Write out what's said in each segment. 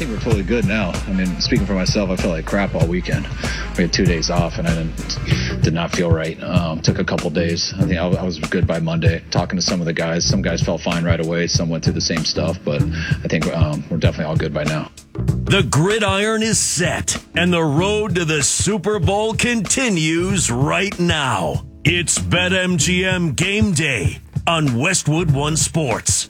think we're totally good now. I mean, speaking for myself, I felt like crap all weekend. We had 2 days off, and I did not feel right. Took a couple days. I think I was good by Monday. Talking to some of the guys, some guys felt fine right away. Some went through the same stuff, but I think we're definitely all good by now. The gridiron is set, and the road to the Super Bowl continues right now. It's BetMGM Game Day on Westwood One Sports.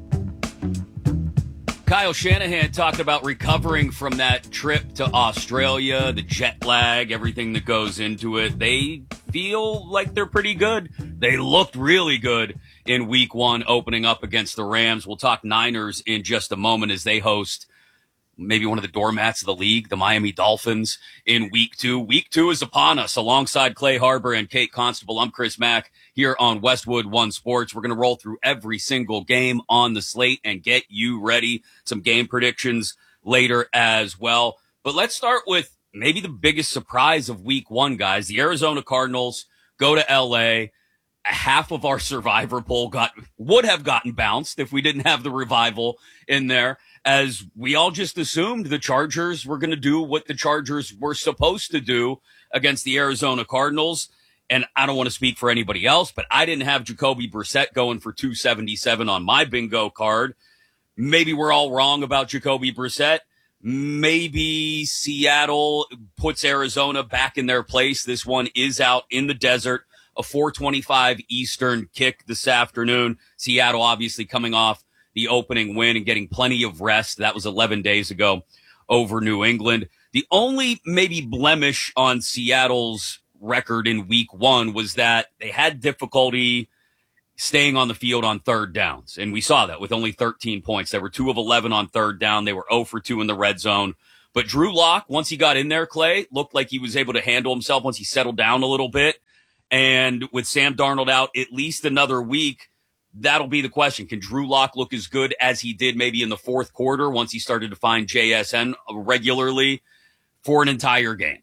Kyle Shanahan talked about recovering from that trip to Australia, the jet lag, everything that goes into it. They feel like they're pretty good. They looked really good in week one, opening up against the Rams. We'll talk Niners in just a moment as they host maybe one of the doormats of the league, the Miami Dolphins, in week two. Week two is upon us. Alongside Clay Harbor and Kate Constable, I'm Chris Mack here on Westwood One Sports. We're going to roll through every single game on the slate and get you ready. Some game predictions later as well. But let's start with maybe the biggest surprise of week one, guys. The Arizona Cardinals go to L.A. Half of our survivor poll would have gotten bounced if we didn't have the revival in there, as we all just assumed the Chargers were going to do what the Chargers were supposed to do against the Arizona Cardinals. And I don't want to speak for anybody else, but I didn't have Jacoby Brissett going for 277 on my bingo card. Maybe we're all wrong about Jacoby Brissett. Maybe Seattle puts Arizona back in their place. This one is out in the desert. A 4:25 Eastern kick this afternoon. Seattle obviously coming off the opening win and getting plenty of rest. That was 11 days ago over New England. The only maybe blemish on Seattle's record in week one was that they had difficulty staying on the field on third downs. And we saw that with only 13 points. They were 2 of 11 on third down. They were 0 for 2 in the red zone. But Drew Lock, once he got in there, Clay, looked like he was able to handle himself once he settled down a little bit. And with Sam Darnold out at least another week, that'll be the question. Can Drew Lock look as good as he did maybe in the fourth quarter once he started to find JSN regularly for an entire game?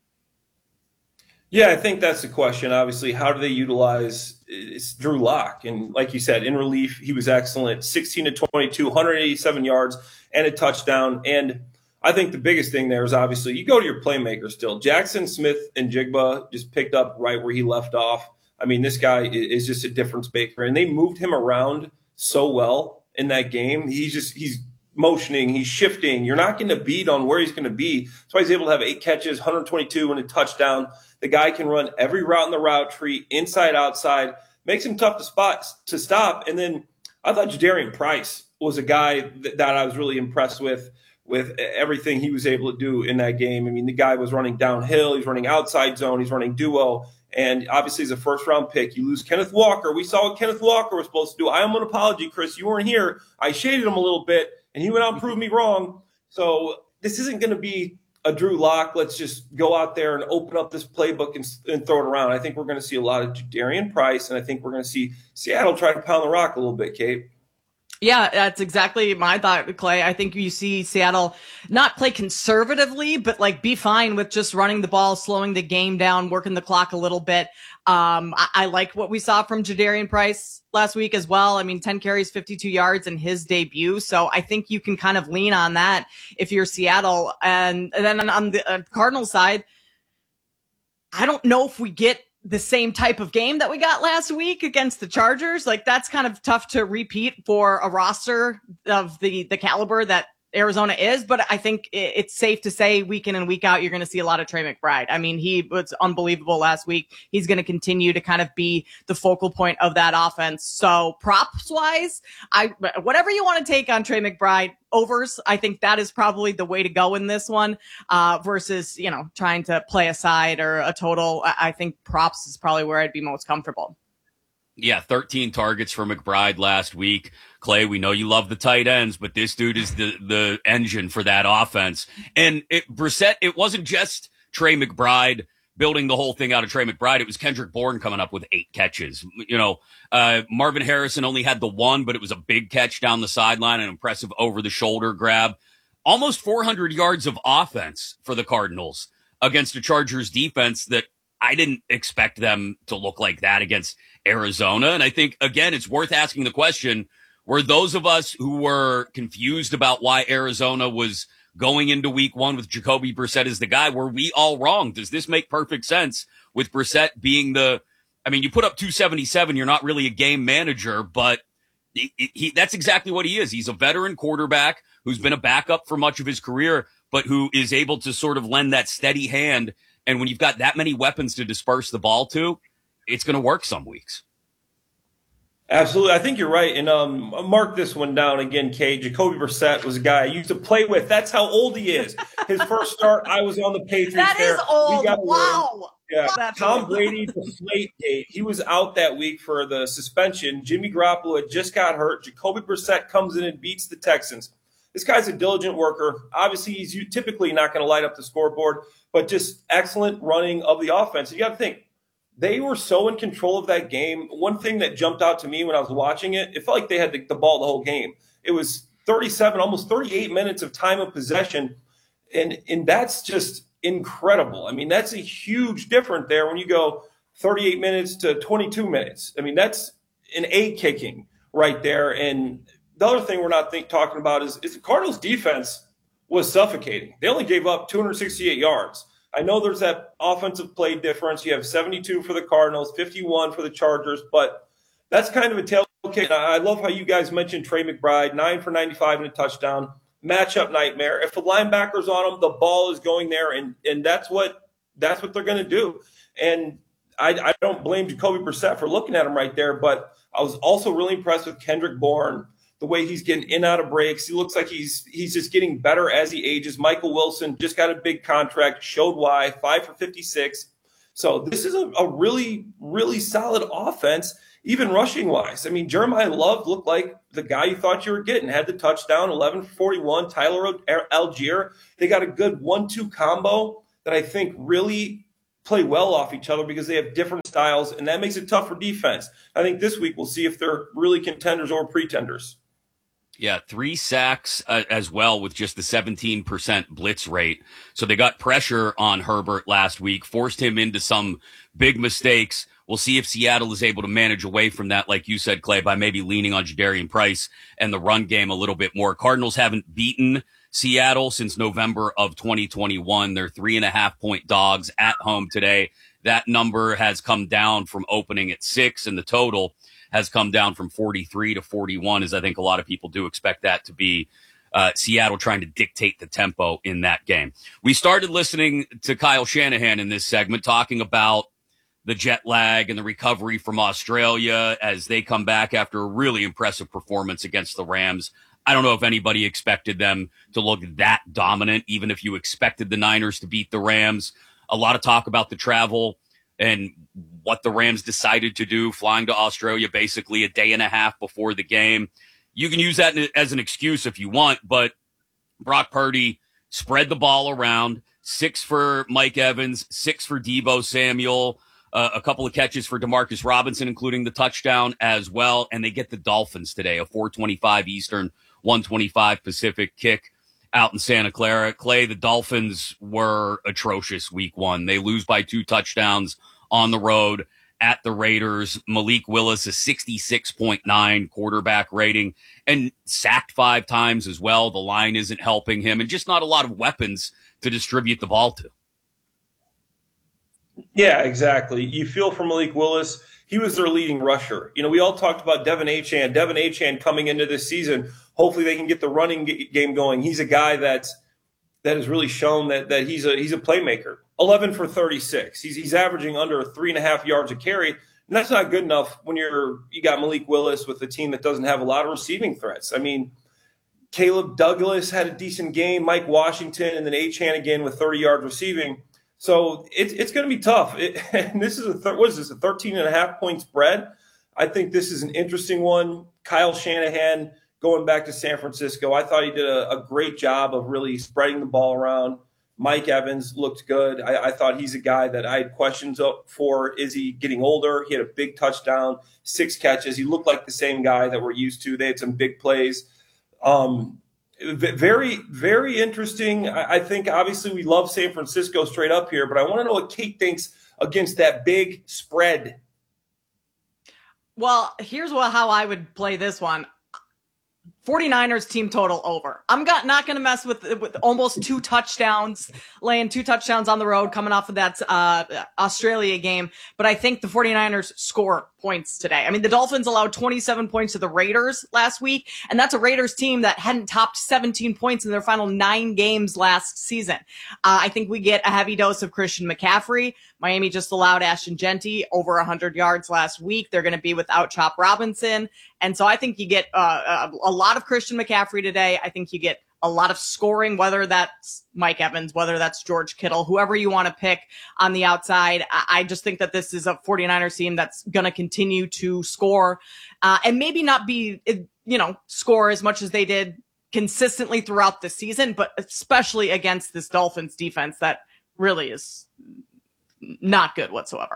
Yeah, I think that's the question. Obviously, how do they utilize Drew Lock? And like you said, in relief, he was excellent. 16 to 22, 187 yards and a touchdown. And I think the biggest thing there is obviously you go to your playmakers still. Jackson Smith and Jigba just picked up right where he left off. I mean, this guy is just a difference maker. And they moved him around so well in that game. He's motioning, he's shifting. You're not going to beat on where he's going to be. That's why he's able to have 8 catches, 122 and a touchdown. The guy can run every route in the route tree, inside, outside, makes him tough to stop. And then I thought Jadarian Price was a guy that I was really impressed with everything he was able to do in that game. I mean, the guy was running downhill. He's running outside zone. He's running duo. And obviously, he's a first-round pick. You lose Kenneth Walker. We saw what Kenneth Walker was supposed to do. I am an apology, Chris. You weren't here. I shaded him a little bit, and he went out and proved me wrong. So this isn't going to be a Drew Lock. Let's just go out there and open up this playbook and throw it around. I think we're going to see a lot of Jadarian Price, and I think we're going to see Seattle try to pound the rock a little bit, Kate. Yeah, that's exactly my thought, Clay. I think you see Seattle not play conservatively, but like be fine with just running the ball, slowing the game down, working the clock a little bit. I like what we saw from Jadarian Price last week as well. I mean, 10 carries, 52 yards in his debut. So I think you can kind of lean on that if you're Seattle. And then on the Cardinals side, I don't know if we get the same type of game that we got last week against the Chargers. Like that's kind of tough to repeat for a roster of the caliber that Arizona is, but I think it's safe to say week in and week out, you're going to see a lot of Trey McBride. I mean, he was unbelievable last week. He's going to continue to kind of be the focal point of that offense. So props wise, whatever you want to take on Trey McBride overs, I think that is probably the way to go in this one, versus, trying to play a side or a total. I think props is probably where I'd be most comfortable. Yeah, 13 targets for McBride last week. Clay, we know you love the tight ends, but this dude is the engine for that offense. And Brissett, it wasn't just Trey McBride building the whole thing out of Trey McBride. It was Kendrick Bourne coming up with 8 catches. Marvin Harrison only had the 1, but it was a big catch down the sideline, an impressive over-the-shoulder grab. Almost 400 yards of offense for the Cardinals against a Chargers defense that I didn't expect them to look like that against Arizona. And I think, again, it's worth asking the question, were those of us who were confused about why Arizona was going into week one with Jacoby Brissett as the guy. Were we all wrong? Does this make perfect sense with Brissett being you put up 277, you're not really a game manager, but that's exactly what he is. He's a veteran quarterback who's been a backup for much of his career, but who is able to sort of lend that steady hand. And when you've got that many weapons to disperse the ball to, it's going to work some weeks. Absolutely. I think you're right. And mark this one down again, Kay. Jacoby Brissett was a guy I used to play with. That's how old he is. His first start, I was on the Patriots. That is old. Wow. Yeah. That's Tom old. Brady, Deflategate. He was out that week for the suspension. Jimmy Garoppolo had just got hurt. Jacoby Brissett comes in and beats the Texans. This guy's a diligent worker. Obviously, he's typically not going to light up the scoreboard, but just excellent running of the offense. You got to think, they were so in control of that game. One thing that jumped out to me when I was watching it, it felt like they had the ball the whole game. It was 37, almost 38 minutes of time of possession, and that's just incredible. I mean, that's a huge difference there when you go 38 minutes to 22 minutes. I mean, that's an A kicking right there. And the other thing we're not talking about is the Cardinals' defense was suffocating. They only gave up 268 yards. I know there's that offensive play difference. You have 72 for the Cardinals, 51 for the Chargers, but that's kind of a tail. Okay, I love how you guys mentioned Trey McBride, 9 for 95 and a touchdown. Matchup nightmare. If the linebacker's on him, the ball is going there, and that's what they're going to do. And I don't blame Jacoby Brissett for looking at him right there, but I was also really impressed with Kendrick Bourne, the way he's getting in and out of breaks. He looks like he's just getting better as he ages. Michael Wilson just got a big contract, showed why, 5 for 56. So this is a really, really solid offense, even rushing-wise. I mean, Jeremiah Love looked like the guy you thought you were getting, had the touchdown, 11 for 41. Tyler Algier, they got a good 1-2 combo that I think really play well off each other because they have different styles, and that makes it tough for defense. I think this week we'll see if they're really contenders or pretenders. Yeah, 3 sacks as well with just the 17% blitz rate. So they got pressure on Herbert last week, forced him into some big mistakes. We'll see if Seattle is able to manage away from that, like you said, Clay, by maybe leaning on Jadarian Price and the run game a little bit more. Cardinals haven't beaten Seattle since November of 2021. They're 3.5-point dogs at home today. That number has come down from opening at 6, and the total has come down from 43 to 41, as I think a lot of people do expect that to be Seattle trying to dictate the tempo in that game. We started listening to Kyle Shanahan in this segment talking about the jet lag and the recovery from Australia as they come back after a really impressive performance against the Rams. I don't know if anybody expected them to look that dominant, even if you expected the Niners to beat the Rams. A lot of talk about the travel and what the Rams decided to do, flying to Australia basically a day and a half before the game. You can use that as an excuse if you want, but Brock Purdy spread the ball around, 6 for Mike Evans, 6 for Deebo Samuel, a couple of catches for Demarcus Robinson, including the touchdown as well. And they get the Dolphins today, a 4:25 Eastern, 1:25 Pacific kick out in Santa Clara. Clay, the Dolphins were atrocious week one. They lose by 2 touchdowns on the road at the Raiders. Malik Willis, a 66.9 quarterback rating, and sacked 5 times as well. The line isn't helping him, and just not a lot of weapons to distribute the ball to. Yeah, exactly. You feel for Malik Willis. He was their leading rusher. You know, we all talked about Devin Achane. Devin Achane coming into this season. Hopefully they can get the running game going. He's a guy that has really shown that he's a playmaker. 11 for 36. He's averaging under 3.5 yards a carry, and that's not good enough when you got Malik Willis with a team that doesn't have a lot of receiving threats. I mean, Caleb Douglas had a decent game, Mike Washington, and then Achane again with 30 yards receiving. So it's going to be tough. And this is a 13.5 point spread. I think this is an interesting one. Kyle Shanahan going back to San Francisco. I thought he did a great job of really spreading the ball around. Mike Evans looked good. I thought he's a guy that I had questions for. Is he getting older? He had a big touchdown, 6 catches. He looked like the same guy that we're used to. They had some big plays. Very, very interesting. I think obviously we love San Francisco straight up here, but I want to know what Kate thinks against that big spread. Well, here's how I would play this one. 49ers team total over. I'm not going to mess with almost 2 touchdowns, laying 2 touchdowns on the road coming off of that Australia game. But I think the 49ers score points today. I mean, the Dolphins allowed 27 points to the Raiders last week, and that's a Raiders team that hadn't topped 17 points in their final 9 games last season. I think we get a heavy dose of Christian McCaffrey. Miami just allowed Ashton Genty over 100 yards last week. They're going to be without Chop Robinson. And so I think you get a lot of Christian McCaffrey today. I think you get a lot of scoring, whether that's Mike Evans, whether that's George Kittle, whoever you want to pick on the outside. I just think that this is a 49ers team that's going to continue to score and maybe not be, score as much as they did consistently throughout the season, but especially against this Dolphins defense that really is not good whatsoever.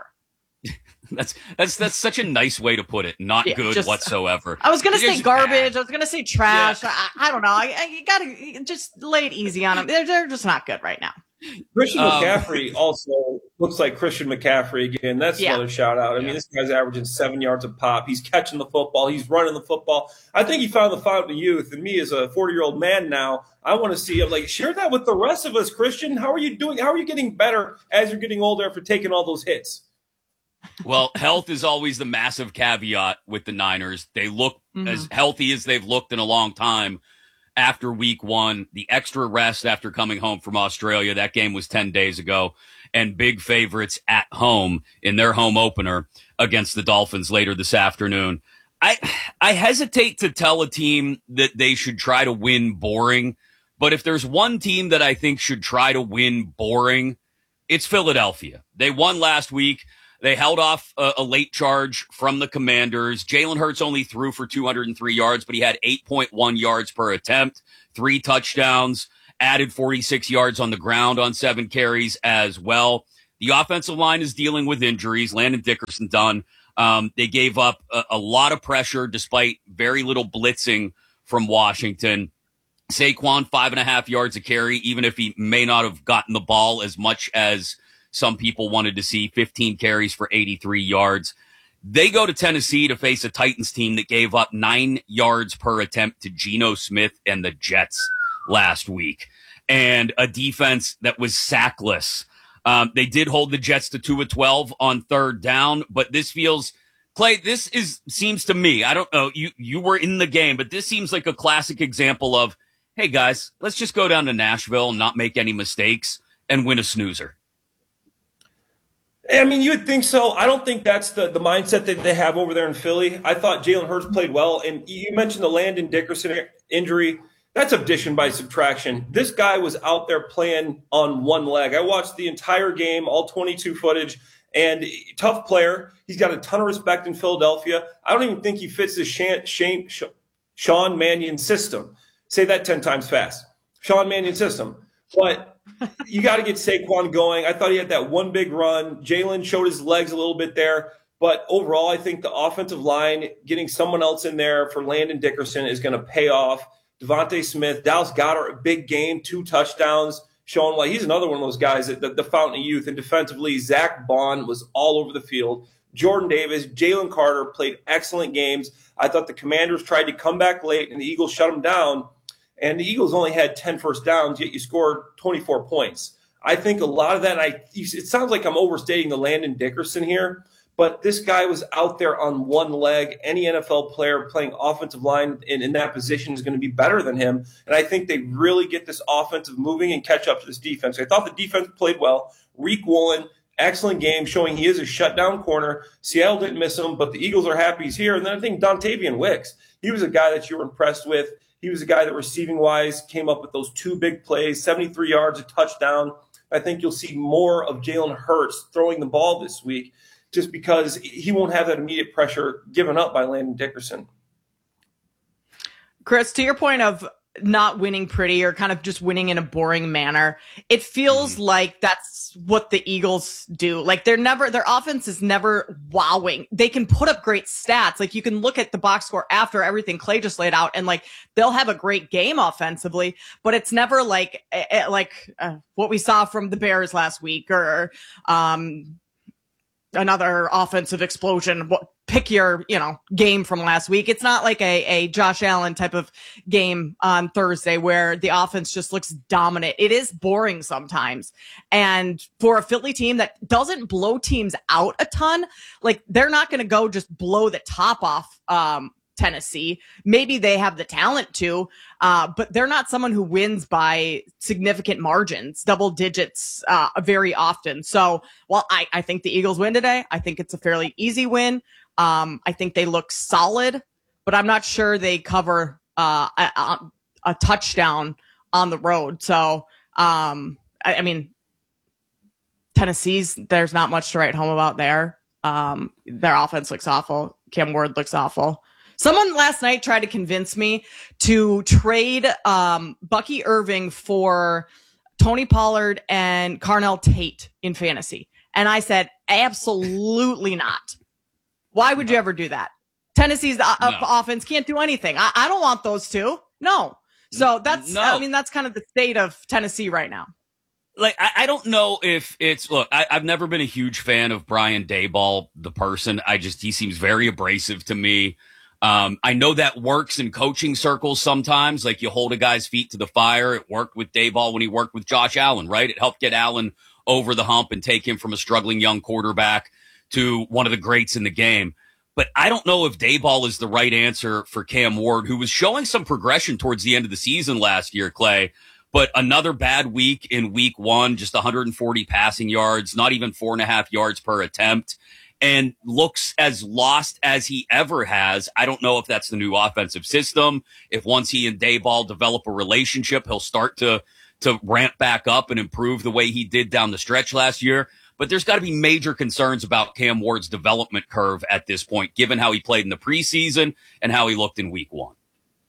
That's such a nice way to put it. Not good whatsoever. I was going to say garbage. Bad. I was going to say trash. Yeah. I don't know. You got to just lay it easy on them. They're just not good right now. Christian McCaffrey also looks like Christian McCaffrey again. That's another shout out. I mean, this guy's averaging 7 yards a pop. He's catching the football. He's running the football. I think he found the fountain of youth. And me as a 40-year-old man now, I want to see him share that with the rest of us, Christian. How are you doing? How are you getting better as you're getting older after taking all those hits? Well, health is always the massive caveat with the Niners. They look as healthy as they've looked in a long time after week 1. The extra rest after coming home from Australia, that game was 10 days ago, and big favorites at home in their home opener against the Dolphins later this afternoon. I hesitate to tell a team that they should try to win boring, but if there's one team that I think should try to win boring, it's Philadelphia. They won last week. They held off a late charge from the Commanders. Jalen Hurts only threw for 203 yards, but he had 8.1 yards per attempt, 3 touchdowns, added 46 yards on the ground on 7 carries as well. The offensive line is dealing with injuries. Landon Dickerson done. They gave up a lot of pressure despite very little blitzing from Washington. Saquon, 5.5 yards a carry, even if he may not have gotten the ball as much as some people wanted to see. 15 carries for 83 yards. They go to Tennessee to face a Titans team that gave up 9 yards per attempt to Geno Smith and the Jets last week, and a defense that was sackless. They did hold the Jets to 2 of 12 on 3rd down, but this feels, Clay, seems to me, I don't know, you were in the game, but this seems like a classic example of, hey guys, let's just go down to Nashville and not make any mistakes and win a snoozer. I mean, you would think so. I don't think that's the mindset that they have over there in Philly. I thought Jalen Hurts played well. And you mentioned the Landon Dickerson injury. That's addition by subtraction. This guy was out there playing on one leg. I watched the entire game, all 22 footage, and tough player. He's got a ton of respect in Philadelphia. I don't even think he fits the Sean Mannion system. Say that 10 times fast. Sean Mannion system. But you got to get Saquon going. I thought he had that one big run. Jalen showed his legs a little bit there. But overall, I think the offensive line, getting someone else in there for Landon Dickerson is going to pay off. Devontae Smith, Dallas Goedert, a big game, 2 touchdowns, showing why he's another one of those guys, the fountain of youth. And defensively, Zach Bond was all over the field. Jordan Davis, Jalen Carter played excellent games. I thought the Commanders tried to come back late, and the Eagles shut them down. And the Eagles only had 10 first downs, yet you scored 24 points. I think a lot of that, it sounds like I'm overstating the Landon Dickerson here, but this guy was out there on one leg. Any NFL player playing offensive line in that position is going to be better than him. And I think they really get this offensive moving and catch up to this defense. I thought the defense played well. Reek Woolen, excellent game, showing he is a shutdown corner. Seattle didn't miss him, but the Eagles are happy he's here. And then I think Dontavian Wicks, he was a guy that you were impressed with. He was a guy that receiving-wise came up with those 2 big plays, 73 yards, a touchdown. I think you'll see more of Jalen Hurts throwing the ball this week just because he won't have that immediate pressure given up by Landon Dickerson. Chris, to your point of not winning pretty or kind of just winning in a boring manner, it feels like that's what the Eagles do. Like their offense is never wowing. They can put up great stats. Like you can look at the box score after everything Clay just laid out and they'll have a great game offensively, but it's never like what we saw from the Bears last week or another offensive explosion. Pick your, game from last week. It's not like a Josh Allen type of game on Thursday where the offense just looks dominant. It is boring sometimes. And for a Philly team that doesn't blow teams out a ton, like they're not going to go just blow the top off, Tennessee. Maybe they have the talent to, but they're not someone who wins by significant margins, double digits, very often. So while I think the Eagles win today, I think it's a fairly easy win. I think they look solid, but I'm not sure they cover a touchdown on the road. So, I mean, Tennessee's, there's not much to write home about there. Their offense looks awful. Cam Ward looks awful. Someone last night tried to convince me to trade Bucky Irving for Tony Pollard and Carnell Tate in fantasy. And I said, absolutely not. Why would you ever do that? Tennessee's offense can't do anything. I don't want those two. No. So that's kind of the state of Tennessee right now. Like, I don't know if it's, look, I've never been a huge fan of Brian Daboll, the person. He seems very abrasive to me. I know that works in coaching circles sometimes, like you hold a guy's feet to the fire. It worked with Daboll when he worked with Josh Allen, right? It helped get Allen over the hump and take him from a struggling young quarterback to one of the greats in the game. But I don't know if Daboll is the right answer for Cam Ward, who was showing some progression towards the end of the season last year, Clay. But another bad week in week 1, just 140 passing yards, not even 4.5 yards per attempt, and looks as lost as he ever has. I don't know if that's the new offensive system. If once he and Daboll develop a relationship, he'll start to ramp back up and improve the way he did down the stretch last year. But there's got to be major concerns about Cam Ward's development curve at this point, given how he played in the preseason and how he looked in week 1.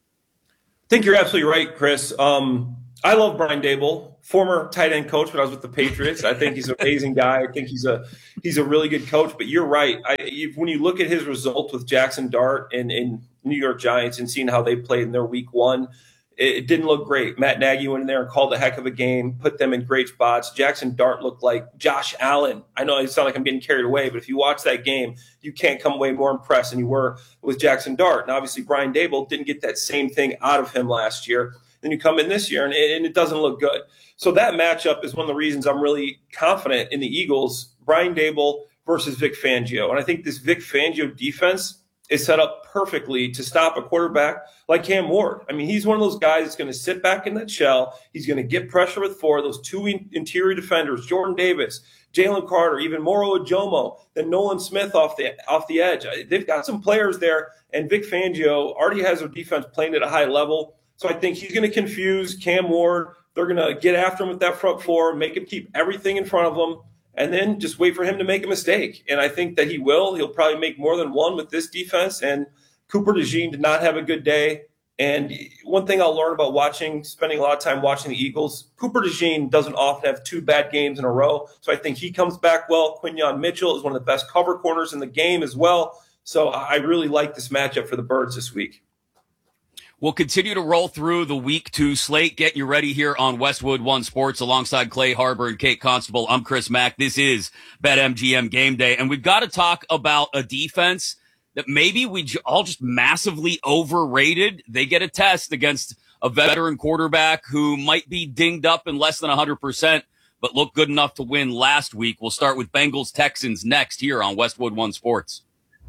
I think you're absolutely right, Chris. I love Brian Daboll, former tight end coach when I was with the Patriots. I think he's an amazing guy. I think he's a really good coach. But you're right. When you look at his results with Jackson Dart and New York Giants and seeing how they played in their week 1, it didn't look great. Matt Nagy went in there and called a heck of a game, put them in great spots. Jackson Dart looked like Josh Allen. I know it sounds like I'm getting carried away, but if you watch that game, you can't come away more impressed than you were with Jackson Dart. And obviously Brian Daboll didn't get that same thing out of him last year. Then you come in this year and it doesn't look good. So that matchup is one of the reasons I'm really confident in the Eagles, Brian Daboll versus Vic Fangio. And I think this Vic Fangio defense is set up perfectly to stop a quarterback like Cam Ward. I mean, he's one of those guys that's going to sit back in that shell. He's going to get pressure with 4 of those 2 interior defenders, Jordan Davis, Jalen Carter, even Moro Ojomo, then Nolan Smith off the edge. They've got some players there, and Vic Fangio already has their defense playing at a high level. So I think he's going to confuse Cam Ward. They're going to get after him with that front 4, make him keep everything in front of him, and then just wait for him to make a mistake. And I think that he will. He'll probably make more than one with this defense. And Cooper DeJean did not have a good day. And one thing I'll learn about spending a lot of time watching the Eagles, Cooper DeJean doesn't often have 2 bad games in a row. So I think he comes back well. Quinyon Mitchell is one of the best cover corners in the game as well. So I really like this matchup for the Birds this week. We'll continue to roll through the week 2 slate, getting you ready here on Westwood One Sports alongside Clay Harbor and Kate Constable. I'm Chris Mack. This is BetMGM Game Day, and we've got to talk about a defense that maybe we all just massively overrated. They get a test against a veteran quarterback who might be dinged up in less than 100%, but looked good enough to win last week. We'll start with Bengals-Texans next here on Westwood One Sports.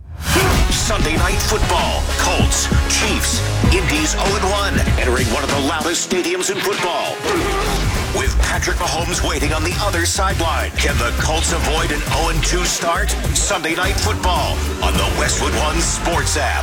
Sunday Night Football. Colts, Chiefs, Indy's 0-1, entering one of the loudest stadiums in football. With Patrick Mahomes waiting on the other sideline, can the Colts avoid an 0-2 start? Sunday Night Football on the Westwood One Sports app.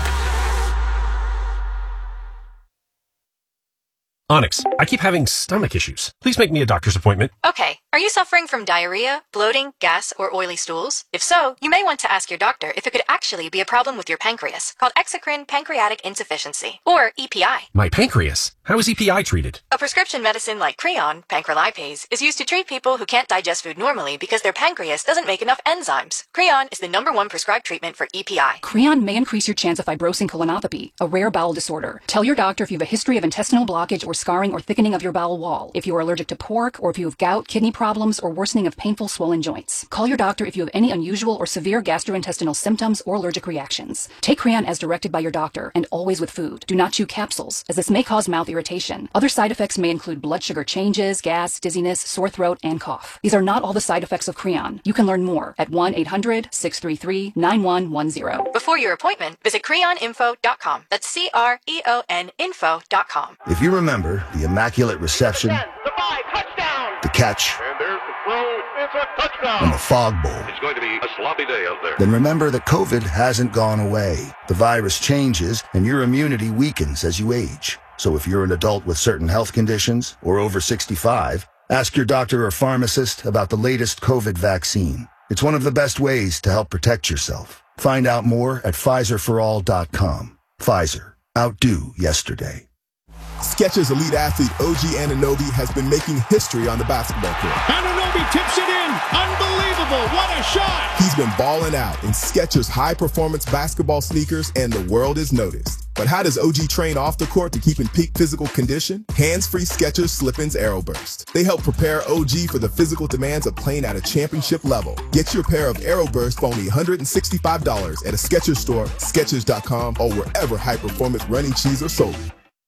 Onyx, I keep having stomach issues. Please make me a doctor's appointment. Okay, are you suffering from diarrhea, bloating, gas, or oily stools? If so, you may want to ask your doctor if it could actually be a problem with your pancreas, called exocrine pancreatic insufficiency, or EPI. My pancreas? How is EPI treated? A prescription medicine like Creon, pancrelipase, is used to treat people who can't digest food normally because their pancreas doesn't make enough enzymes. Creon is the #1 prescribed treatment for EPI. Creon may increase your chance of fibrosing colonopathy, a rare bowel disorder. Tell your doctor if you have a history of intestinal blockage or scarring or thickening of your bowel wall, if you are allergic to pork, or if you have gout, kidney problems, or worsening of painful swollen joints. Call your doctor if you have any unusual or severe gastrointestinal symptoms or allergic reactions. Take Creon as directed by your doctor, and always with food. Do not chew capsules, as this may cause mouth irritation. Other side effects may include blood sugar changes, gas, dizziness, sore throat, and cough. These are not all the side effects of Creon. You can learn more at 1-800-633-9110. Before your appointment, visit creoninfo.com. That's CREON info.com. If you remember the immaculate reception, the 5, touchdown, the catch, and there's the throw, it's a touchdown, and the fog bowl, it's going to be a sloppy day out there. Then remember that COVID hasn't gone away. The virus changes, and your immunity weakens as you age. So if you're an adult with certain health conditions or over 65, ask your doctor or pharmacist about the latest COVID vaccine. It's one of the best ways to help protect yourself. Find out more at PfizerForAll.com. Pfizer. Outdo yesterday. Skechers elite athlete OG Anunoby has been making history on the basketball court. Anunoby tips it in. Unbelievable. What a shot. He's been balling out in Skechers high-performance basketball sneakers, and the world has noticed. But how does OG train off the court to keep in peak physical condition? Hands-free Skechers Slip-ins AeroBurst. They help prepare OG for the physical demands of playing at a championship level. Get your pair of AeroBurst for only $165 at a Skechers store, Skechers.com, or wherever high-performance running shoes are sold.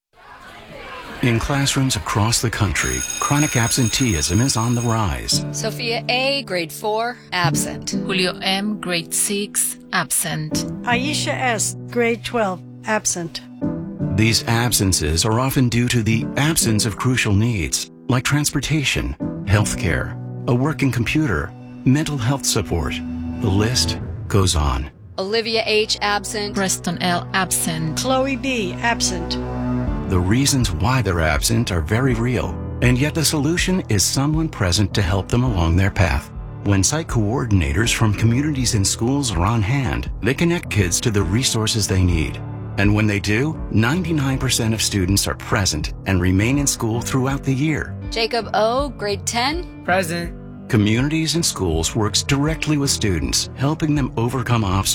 In classrooms across the country, chronic absenteeism is on the rise. Sophia A., grade 4, absent. Julio M., grade 6, absent. Aisha S., grade 12, absent. These absences are often due to the absence of crucial needs, like transportation, healthcare, a working computer, mental health support. The list goes on. Olivia H., absent. Preston L., absent. Chloe B., absent. The reasons why they're absent are very real, and yet the solution is someone present to help them along their path. When site coordinators from communities and schools are on hand, they connect kids to the resources they need. And when they do, 99% of students are present and remain in school throughout the year. Jacob O., grade 10, present. Communities and schools works directly with students, helping them overcome obstacles